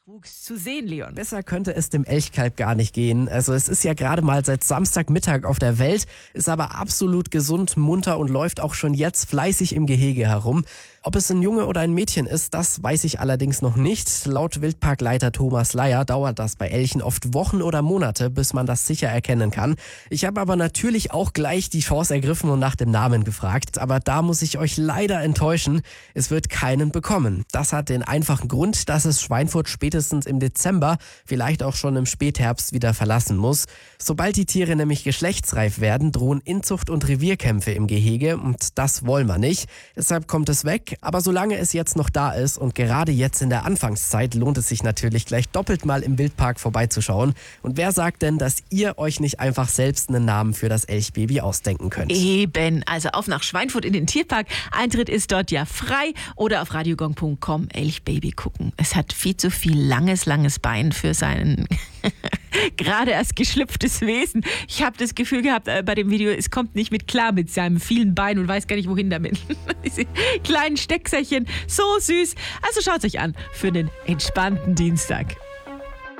Nachwuchs zu sehen, Leon. Besser könnte es dem Elchkalb gar nicht gehen. Also es ist ja gerade mal seit Samstagmittag auf der Welt, ist aber absolut gesund, munter und läuft auch schon jetzt fleißig im Gehege herum. Ob es ein Junge oder ein Mädchen ist, das weiß ich allerdings noch nicht. Laut Wildparkleiter Thomas Leier dauert das bei Elchen oft Wochen oder Monate, bis man das sicher erkennen kann. Ich habe aber natürlich auch gleich die Chance ergriffen und nach dem Namen gefragt. Aber da muss ich euch leider enttäuschen, es wird keinen bekommen. Das hat den einfachen Grund, dass es Schweinfurt spätestens im Dezember, vielleicht auch schon im Spätherbst wieder verlassen muss. Sobald die Tiere nämlich geschlechtsreif werden, drohen Inzucht- und Revierkämpfe im Gehege und das wollen wir nicht. Deshalb kommt es weg. Aber solange es jetzt noch da ist und gerade jetzt in der Anfangszeit, lohnt es sich natürlich gleich doppelt mal im Wildpark vorbeizuschauen. Und wer sagt denn, dass ihr euch nicht einfach selbst einen Namen für das Elchbaby ausdenken könnt? Eben, also auf nach Schweinfurt in den Tierpark. Eintritt ist dort ja frei oder auf radiogong.com Elchbaby gucken. Es hat viel zu viel langes Bein für seinen gerade erst geschlüpftes Wesen. Ich habe das Gefühl gehabt bei dem Video, es kommt nicht mit klar mit seinem vielen Bein und weiß gar nicht, wohin damit. Diese kleinen Stecksäckchen, so süß. Also schaut es euch an für einen entspannten Dienstag.